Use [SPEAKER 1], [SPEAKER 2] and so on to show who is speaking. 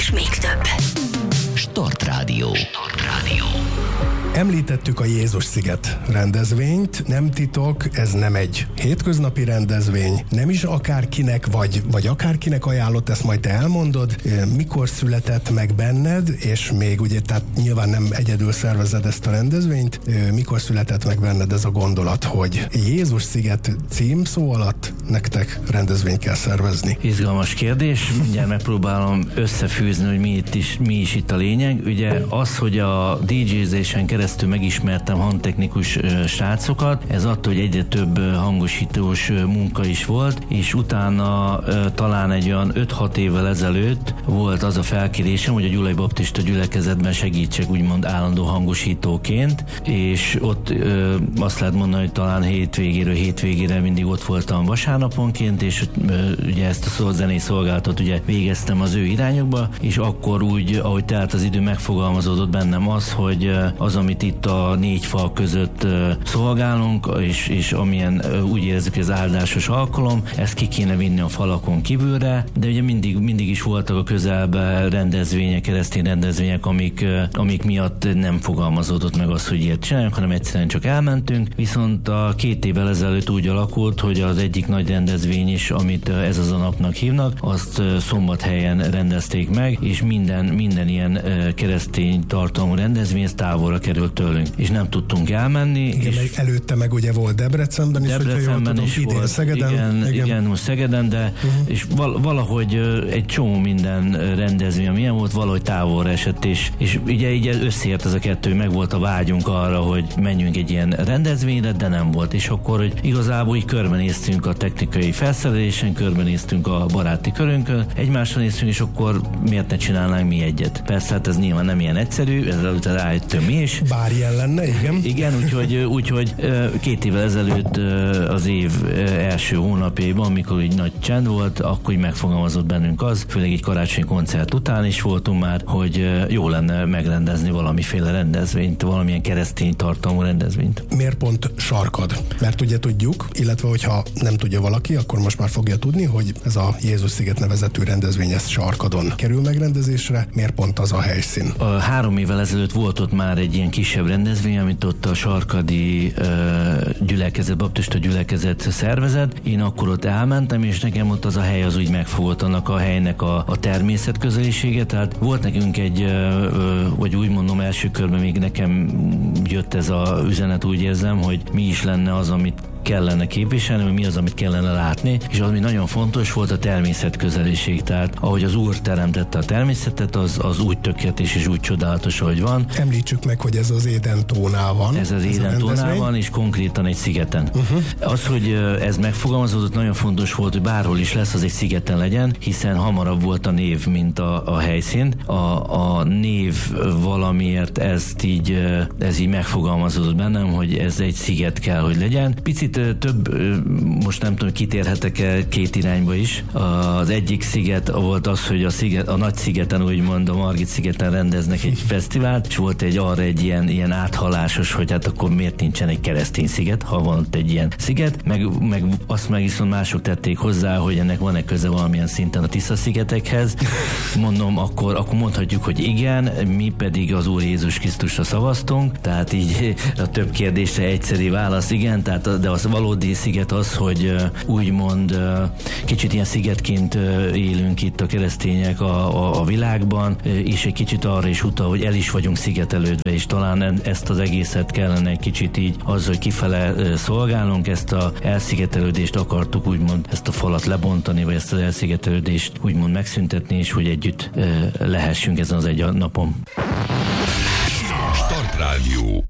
[SPEAKER 1] és még több.
[SPEAKER 2] Start Rádió.
[SPEAKER 3] Említettük a Jézus-sziget rendezvényt, nem titok, ez nem egy hétköznapi rendezvény, nem is akárkinek, vagy akárkinek ajánlott, ezt majd te elmondod, mikor született meg benned, és még ugye, tehát nyilván nem egyedül szervezed ezt a rendezvényt, mikor született meg benned ez a gondolat, hogy Jézus-sziget címszó alatt nektek rendezvényt kell szervezni?
[SPEAKER 4] Izgalmas kérdés, mindjárt megpróbálom összefűzni, hogy mi is itt a lényeg. Ugye az, hogy a DJ-zésen keresztül megismertem hangtechnikus srácokat, ez attól, hogy egyre több hangosítós munka is volt, és utána talán egy olyan 5-6 évvel ezelőtt volt az a felkérésem, hogy a Gyulai Baptista gyülekezetben segítsek úgymond állandó hangosítóként, és ott azt lehet mondani, hogy talán hétvégére mindig ott voltam vasárnaponként, és ugye ezt a zenei szolgálatot ugye végeztem az ő irányokba, és akkor úgy, ahogy telt az idő, megfogalmazódott bennem az, hogy az, amit itt a 4 fal között szolgálunk, és amilyen úgy érezzük, hogy ez áldásos alkalom, ezt ki kéne vinni a falakon kívülre, de ugye mindig is voltak a közelben rendezvények, keresztény rendezvények, amik miatt nem fogalmazódott meg az, hogy ilyet csináljunk, hanem egyszerűen csak elmentünk, viszont a 2 évvel ezelőtt úgy alakult, hogy az egyik nagy rendezvény is, amit ez az a napnak hívnak, azt Szombathelyen rendezték meg, és minden ilyen keresztény tartalmú rendezvény távolra került tőlünk, és nem tudtunk elmenni.
[SPEAKER 3] Igen, és előtte meg ugye volt Debrecenben is, hogyha jól tudom, idén volt, Szegeden. Igen,
[SPEAKER 4] most Szegeden, de és valahogy egy csomó minden rendezvény, amilyen volt, valahogy távolra esett, és ugye így összeért ez a kettő, meg volt a vágyunk arra, hogy menjünk egy ilyen rendezvényre, de nem volt, és akkor, hogy igazából így körbenéztünk a technikai felszerelésen, körbenéztünk a baráti körünkön, egymásra néztünk, és akkor miért ne csinálnánk mi egyet? Persze, hát ez nyilván nem ilyen egyszerű, ezzel utána rájöttünk mi is.
[SPEAKER 3] Bár ilyen lenne, igen.
[SPEAKER 4] Igen, úgyhogy 2 évvel ezelőtt az év első hónapjában, amikor így nagy csend volt, akkor így megfogalmazott bennünk az, főleg egy karácsonyi koncert után is voltunk már, hogy jó lenne megrendezni valamiféle rendezvényt, valamilyen keresztény tartalmú rendezvényt.
[SPEAKER 3] Miért pont Sarkad? Mert ugye tudjuk, illetve hogyha nem tudja valaki, akkor most már fogja tudni, hogy ez a Jézus-sziget nevezetű rendezvény ez Sarkadon kerül megrendezésre. Miért pont az a helyszín?
[SPEAKER 4] 3 évvel ezelőtt volt ott már egy ilyen kisebb rendezvény, amit ott a sarkadi gyülekezet, baptista gyülekezet szervezett. Én akkor ott elmentem, és nekem ott az a hely az úgy megfogott, annak a helynek a természetközelisége. Tehát volt nekünk egy, vagy úgy mondom, első körben még nekem jött ez az üzenet, úgy érzem, hogy mi is lenne az, amit kellene képviselni, vagy mi az, amit kellene látni, és az, ami nagyon fontos volt, a természetközeliség. Tehát ahogy az Úr teremtette a természetet, az úgy tökéletes és úgy csodálatos, ahogy van.
[SPEAKER 3] Említsük meg, hogy ez az Éden tónál van.
[SPEAKER 4] Ez az Éden tónál van, és konkrétan egy szigeten. Az, hogy ez megfogalmazódott, nagyon fontos volt, hogy bárhol is lesz, az egy szigeten legyen, hiszen hamarabb volt a név, mint a helyszín. A név valamiért ez így megfogalmazódott bennem, hogy ez egy sziget kell, hogy legyen. Picit több, most nem tudom, kitérhetek-e 2 irányba is. Az egyik sziget volt az, hogy a nagy szigeten, úgymond a Margit szigeten rendeznek egy fesztivált, és volt arra egy ilyen áthalásos, hogy hát akkor miért nincsen egy keresztény sziget, ha van ott egy ilyen sziget, meg azt meg viszont mások tették hozzá, hogy ennek van-e köze valamilyen szinten a Tisza-szigetekhez. Mondom, akkor mondhatjuk, hogy igen, mi pedig az Úr Jézus Krisztusra szavaztunk, tehát így a több kérdésre egyszerű válasz igen, tehát de az valódi sziget az, hogy úgymond kicsit ilyen szigetként élünk itt a keresztények a világban, és egy kicsit arra is utal, hogy el is vagyunk szigetelődve, és talán ezt az egészet kellene egy kicsit így az, hogy kifele szolgálunk, ezt az elszigetelődést akartuk úgymond, ezt a falat lebontani, vagy ezt az elszigetelődést úgymond megszüntetni, és hogy együtt lehessünk ezen az egy napon.
[SPEAKER 2] Start Rádió.